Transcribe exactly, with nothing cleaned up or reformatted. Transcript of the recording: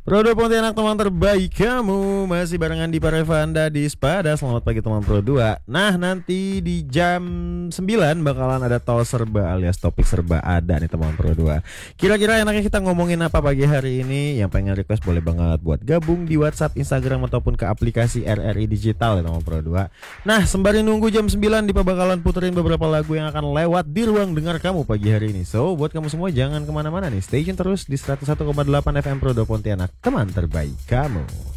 Pro dua Pontianak, teman terbaik kamu. Masih barengan di Parevanda di Spada. Selamat pagi teman Pro dua. Nah, nanti di jam sembilan bakalan ada tol serba alias topik serba ada nih teman Pro dua. Kira-kira enaknya kita ngomongin apa pagi hari ini? Yang pengen request boleh banget buat gabung di WhatsApp, Instagram ataupun ke aplikasi R R I Digital ya teman Pro dua. Nah, sembari nunggu jam sembilan Dipa bakalan puterin beberapa lagu yang akan lewat di ruang dengar kamu pagi hari ini. So, buat kamu semua jangan kemana-mana nih. Stay tune terus di seratus satu koma delapan F M Pro dua Pontianak, teman terbaik kamu.